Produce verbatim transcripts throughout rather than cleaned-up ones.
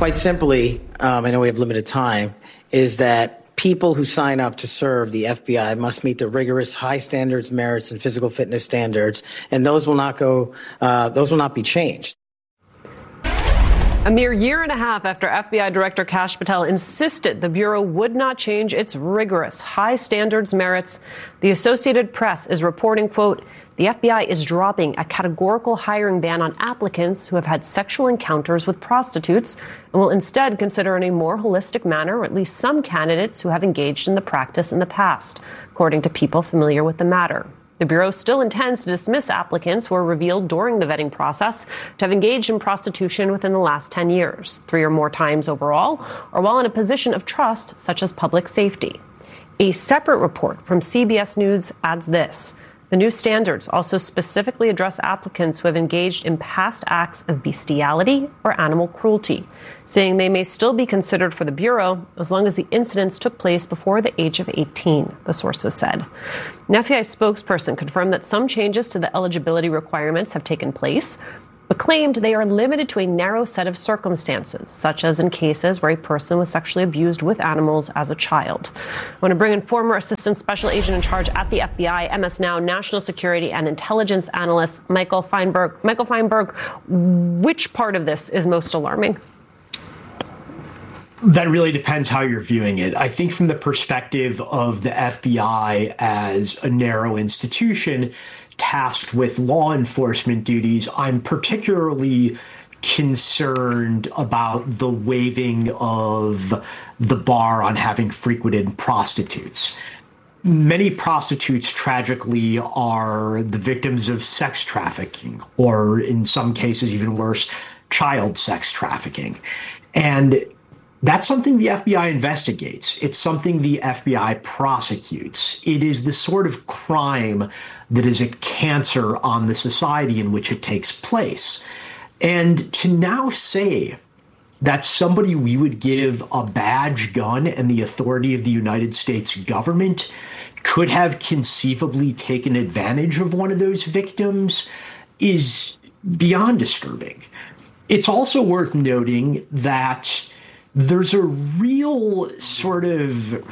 Quite simply, um, I know we have limited time, is that people who sign up to serve the F B I must meet the rigorous high standards, merits, and physical fitness standards, and those will not go, uh, those will not be changed. A mere year and a half after F B I Director Kash Patel insisted the Bureau would not change its rigorous high standards merits, the Associated Press is reporting, quote, the F B I is dropping a categorical hiring ban on applicants who have had sexual encounters with prostitutes and will instead consider in a more holistic manner at least some candidates who have engaged in the practice in the past, according to people familiar with the matter. The Bureau still intends to dismiss applicants who are revealed during the vetting process to have engaged in prostitution within the last ten years, three or more times overall, or while in a position of trust, such as public safety. A separate report from C B S News adds this. The new standards also specifically address applicants who have engaged in past acts of bestiality or animal cruelty, saying they may still be considered for the Bureau as long as the incidents took place before the age of eighteen, the sources said. An F B I spokesperson confirmed that some changes to the eligibility requirements have taken place, but claimed they are limited to a narrow set of circumstances, such as in cases where a person was sexually abused with animals as a child. I want to bring in former Assistant Special Agent in Charge at the F B I, M S Now National Security and Intelligence Analyst Michael Feinberg. Michael Feinberg, which part of this is most alarming? That really depends how you're viewing it. I think from the perspective of the F B I as a narrow institution tasked with law enforcement duties, I'm particularly concerned about the waiving of the bar on having frequented prostitutes. Many prostitutes tragically are the victims of sex trafficking, or in some cases, even worse, child sex trafficking. And that's something the F B I investigates. It's something the F B I prosecutes. It is the sort of crime that is a cancer on the society in which it takes place. And to now say that somebody we would give a badge gun and the authority of the United States government could have conceivably taken advantage of one of those victims is beyond disturbing. It's also worth noting that there's a real sort of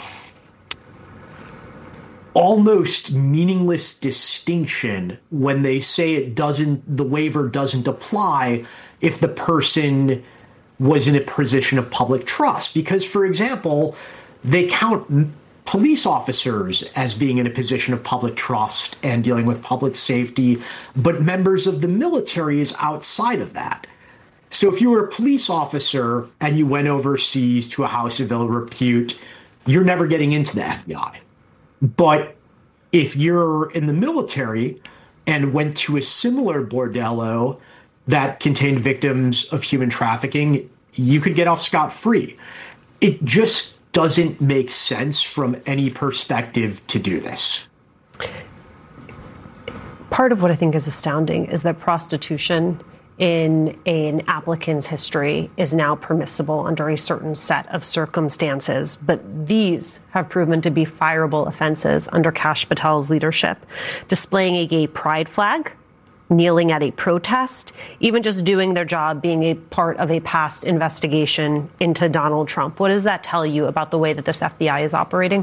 almost meaningless distinction when they say it doesn't, the waiver doesn't apply if the person was in a position of public trust. Because, for example, they count police officers as being in a position of public trust and dealing with public safety, but members of the military is outside of that. So if you were a police officer and you went overseas to a house of ill repute, you're never getting into the F B I. But if you're in the military and went to a similar bordello that contained victims of human trafficking, you could get off scot-free. It just doesn't make sense from any perspective to do this. Part of what I think is astounding is that prostitution in an applicant's history is now permissible under a certain set of circumstances. But these have proven to be fireable offenses under Kash Patel's leadership. Displaying a gay pride flag, kneeling at a protest, even just doing their job, being a part of a past investigation into Donald Trump. What does that tell you about the way that this F B I is operating?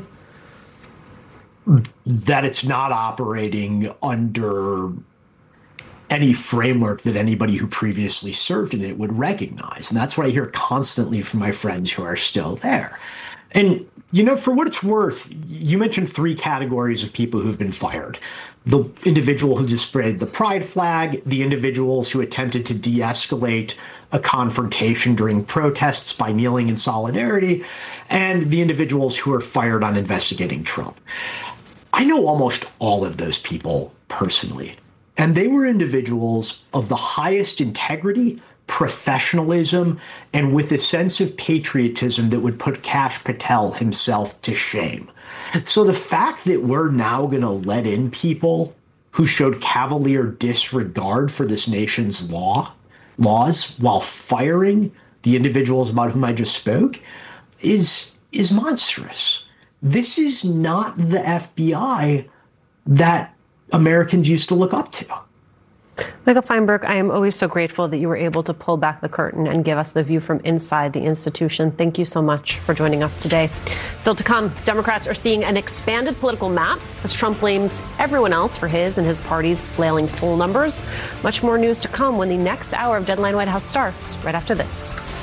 That it's not operating under any framework that anybody who previously served in it would recognize. And that's what I hear constantly from my friends who are still there. And, you know, for what it's worth, you mentioned three categories of people who've been fired. The individual who displayed the pride flag, the individuals who attempted to de-escalate a confrontation during protests by kneeling in solidarity, and the individuals who were fired on investigating Trump. I know almost all of those people personally. And they were individuals of the highest integrity, professionalism, and with a sense of patriotism that would put Kash Patel himself to shame. So the fact that we're now going to let in people who showed cavalier disregard for this nation's law, laws while firing the individuals about whom I just spoke is, is monstrous. This is not the F B I that Americans used to look up to. Michael Feinberg, I am always so grateful that you were able to pull back the curtain and give us the view from inside the institution. Thank you so much for joining us today. Still to come, Democrats are seeing an expanded political map as Trump blames everyone else for his and his party's flailing poll numbers. Much more news to come when the next hour of Deadline White House starts right after this.